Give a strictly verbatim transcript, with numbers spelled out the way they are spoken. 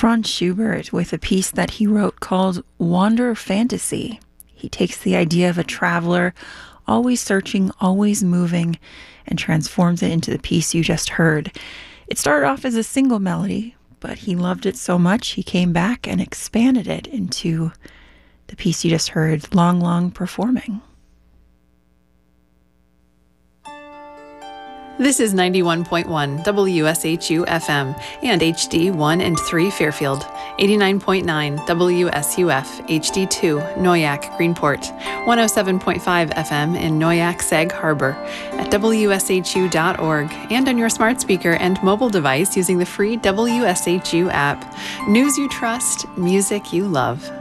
Franz Schubert with a piece that he wrote called Wander Fantasy. He takes the idea of a traveler, always searching, always moving, and transforms it into the piece you just heard. It started off as a single melody, but he loved it so much he came back and expanded it into the piece you just heard, Long Long Performing. This is ninety-one point one W S H U F M and H D one and three Fairfield, eighty-nine point nine W S U F H D two Noyac Greenport, one oh seven point five F M in Noyac Sag Harbor, at W S H U dot org, and on your smart speaker and mobile device using the free W S H U app. News you trust, music you love.